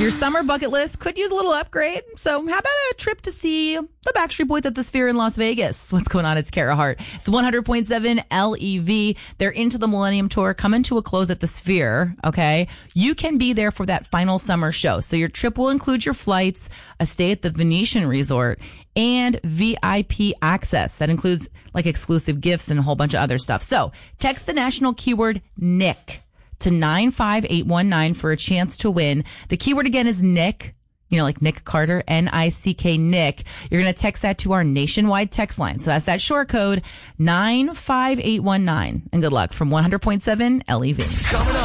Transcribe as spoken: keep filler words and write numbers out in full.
Your summer bucket list could use a little upgrade. So how about a trip to see the Backstreet Boys at the Sphere in Las Vegas? What's going on? It's Kara Hart. It's one hundred point seven L E V. They're into the Millennium Tour, coming to a close at the Sphere. Okay. You can be there for that final summer show. So your trip will include your flights, a stay at the Venetian Resort, and V I P access. That includes like exclusive gifts and a whole bunch of other stuff. So text the national keyword Nick to nine five eight one nine for a chance to win. The keyword again is Nick, you know, like Nick Carter, N I C K Nick. You're going to text that to our nationwide text line. So that's that short code nine five eight one nine. And good luck from one hundred point seven L E V. Coming up.